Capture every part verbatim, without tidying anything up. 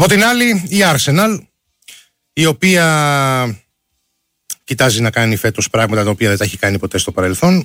Από την άλλη η Arsenal, η οποία κοιτάζει να κάνει φέτος πράγματα τα οποία δεν τα έχει κάνει ποτέ στο παρελθόν,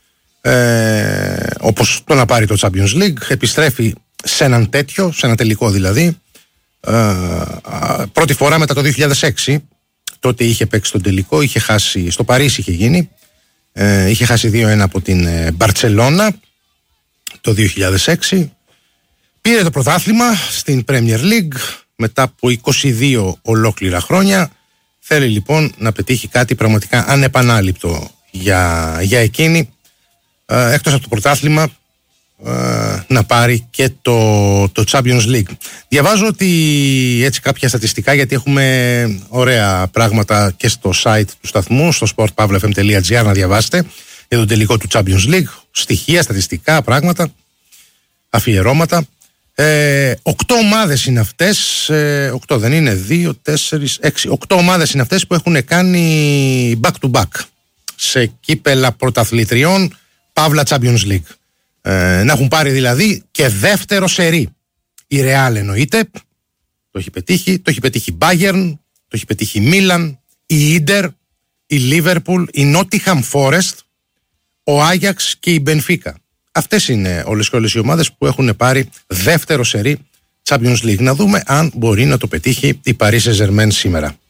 ε, όπως το να πάρει το Champions League, επιστρέφει σε έναν τέτοιο, σε ένα τελικό δηλαδή, ε, πρώτη φορά μετά το δύο χιλιάδες έξι. Τότε είχε παίξει τον τελικό, είχε χάσει, στο Παρίσι είχε γίνει, ε, είχε χάσει δύο ένα από την Μπαρτσελώνα το δύο χιλιάδες έξι. Πήρε το πρωτάθλημα στην Premier League μετά από είκοσι δύο ολόκληρα χρόνια. Θέλει λοιπόν να πετύχει κάτι πραγματικά ανεπανάληπτο για, για εκείνη, ε, εκτός από το πρωτάθλημα, ε, να πάρει και το, το Champions League. Διαβάζω ότι έτσι κάποια στατιστικά, γιατί έχουμε ωραία πράγματα και στο site του σταθμού, στο sport pavla f m τελεία g r, να διαβάσετε για τον τελικό του Champions League, στοιχεία, στατιστικά, πράγματα, αφιερώματα. Ε, οκτώ ομάδες είναι αυτές, ε, οκτώ δεν είναι, δύο, τέσσερις, έξι, οκτώ ομάδες είναι αυτές που έχουν κάνει back to back σε κύπελα πρωταθλητριών Παύλα Champions League. Ε, να έχουν πάρει δηλαδή και δεύτερο σερί. Η Real εννοείται, το έχει πετύχει, το έχει πετύχει η Bayern, το έχει πετύχει η Milan, η Inter, η Liverpool, η Nottingham Forest, ο Άγιαξ και η Benfica. Αυτές είναι όλες και όλες οι ομάδες που έχουν πάρει δεύτερο σερί Champions League. Να δούμε αν μπορεί να το πετύχει η Paris Saint-Germain σήμερα.